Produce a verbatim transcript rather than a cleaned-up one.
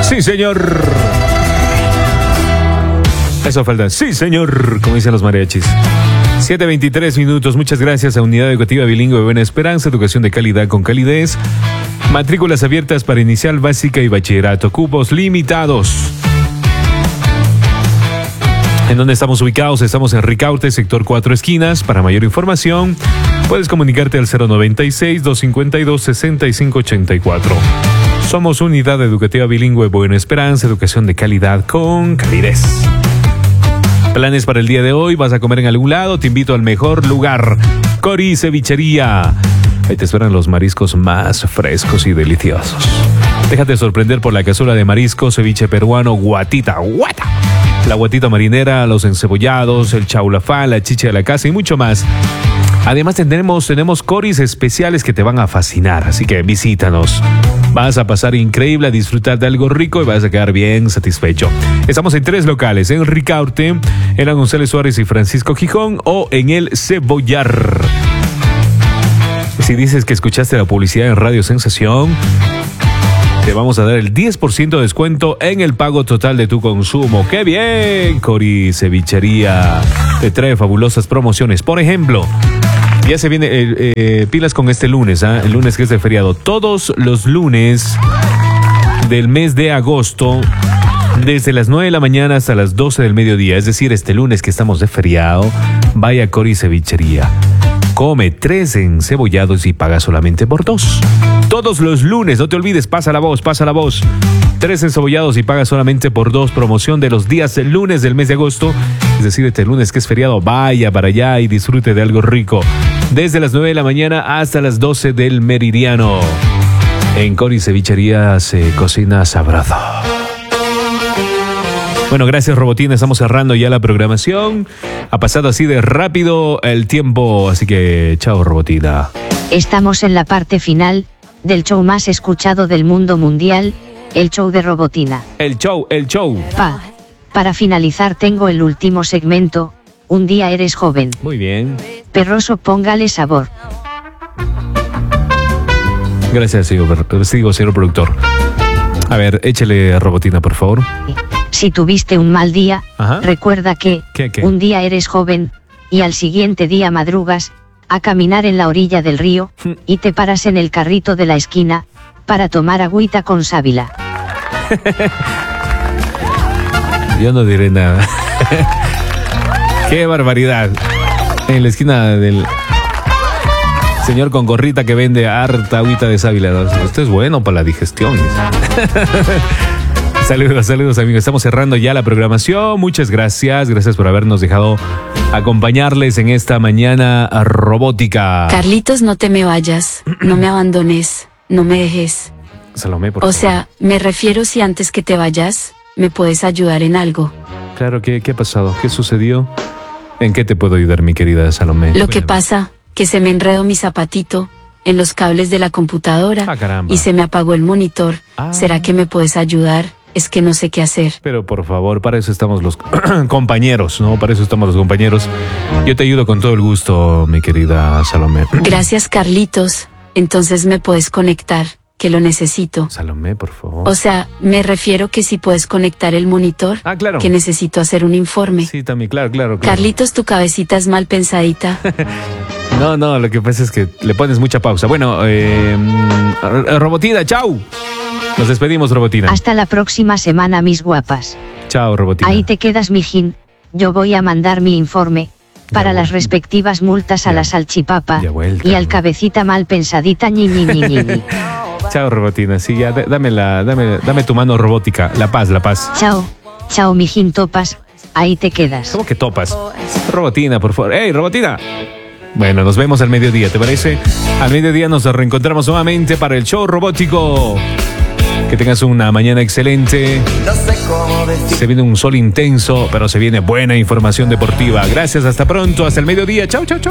Sí, señor. Eso falta. Sí, señor, como dicen los mariachis. siete veintitrés minutos. Muchas gracias a Unidad Educativa Bilingüe Buena Esperanza, educación de calidad con calidez. Matrículas abiertas para inicial, básica y bachillerato. Cupos limitados. ¿En dónde estamos ubicados? Estamos en Ricaurte, sector Cuatro Esquinas. Para mayor información, puedes comunicarte al cero noventa y seis, doscientos cincuenta y dos, sesenta y cinco ochenta y cuatro. Somos Unidad Educativa Bilingüe Buena Esperanza, educación de calidad con calidez. Planes para el día de hoy, ¿vas a comer en algún lado? Te invito al mejor lugar, Cori Cevichería. Ahí te esperan los mariscos más frescos y deliciosos. Déjate sorprender por la cazuela de marisco, ceviche peruano, guatita, guata. La guatita marinera, los encebollados, el chaulafán, la chicha de la casa y mucho más. Además tenemos, tenemos coris especiales que te van a fascinar, así que visítanos. Vas a pasar increíble, a disfrutar de algo rico y vas a quedar bien satisfecho. Estamos en tres locales, en Ricaurte, en la González Suárez y Francisco Gijón o en el Cebollar. Si dices que escuchaste la publicidad en Radio Sensación, te vamos a dar el diez por ciento de descuento en el pago total de tu consumo. ¡Qué bien! Cori Cevichería te trae fabulosas promociones. Por ejemplo, ya se viene eh, eh, pilas con este lunes, ¿eh? El lunes que es de feriado. Todos los lunes del mes de agosto, desde las nueve de la mañana hasta las doce del mediodía, es decir, este lunes que estamos de feriado, vaya a Cori Cevichería. Come tres encebollados y paga solamente por dos. Todos los lunes, no te olvides, pasa la voz, pasa la voz. Tres encebollados y paga solamente por dos. Promoción de los días del lunes del mes de agosto. Es decir, este lunes que es feriado, vaya para allá y disfrute de algo rico. Desde las nueve de la mañana hasta las doce del meridiano. En Cori Cevichería se cocina sabroso. Bueno, gracias Robotina, estamos cerrando ya la programación. Ha pasado así de rápido el tiempo, así que chao Robotina. Estamos en la parte final del show más escuchado del mundo mundial, el show de Robotina. El show, el show. Pa, para finalizar tengo el último segmento, un día eres joven. Muy bien. Perroso, póngale sabor. Gracias, señor, sigo, señor productor. A ver, échale a Robotina, por favor. Si tuviste un mal día, Ajá. recuerda que ¿Qué, qué? un día eres joven, y al siguiente día madrugas a caminar en la orilla del río, y te paras en el carrito de la esquina, para tomar agüita con sábila. Yo no diré nada. ¡Qué barbaridad! En la esquina del señor con gorrita que vende harta agüita de sábila. Esto es bueno para la digestión. Saludos, saludos amigos. Estamos cerrando ya la programación. Muchas gracias. Gracias por habernos dejado acompañarles en esta mañana robótica. Carlitos, no te me vayas. No me abandones. No me dejes. Salomé, por O favor. sea, me refiero si antes que te vayas, me puedes ayudar en algo. Claro, ¿qué, qué ha pasado? ¿Qué sucedió? ¿En qué te puedo ayudar, mi querida Salomé? Lo que pasa, que se me enredó mi zapatito en los cables de la computadora Ah, caramba. y se me apagó el monitor. Ah. ¿Será que me puedes ayudar? Es que no sé qué hacer. Pero por favor, para eso estamos los compañeros, ¿no? Para eso estamos los compañeros. Yo te ayudo con todo el gusto, mi querida Salomé. Gracias, Carlitos. Entonces me puedes conectar, que lo necesito. Salomé, por favor. O sea, me refiero que si puedes conectar el monitor, Ah, claro. que necesito hacer un informe. Sí, también, claro, claro, claro. Carlitos, tu cabecita es mal pensadita. No, no, lo que pasa es que le pones mucha pausa. Bueno, eh, Robotina, chau. Nos despedimos, Robotina. Hasta la próxima semana, mis guapas. Chao, Robotina. Ahí te quedas, mijín. Yo voy a mandar mi informe para Ya las vuelta. respectivas multas a Ya- la salchipapa ya vuelta, y al ¿no? cabecita mal pensadita ñi ñi ñi ñi, ñi. Chao, Robotina. Sí, ya, d- dame, la, dame, dame tu mano robótica. La paz, la paz. Chao, chao, mijín topas. Ahí te quedas. ¿Cómo que topas? Robotina, por favor. ¡Ey, Robotina! Bueno, nos vemos al mediodía, ¿te parece? Al mediodía nos reencontramos nuevamente para el show robótico. Que tengas una mañana excelente. Se viene un sol intenso, pero se viene buena información deportiva. Gracias, hasta pronto, hasta el mediodía. Chau, chau, chau.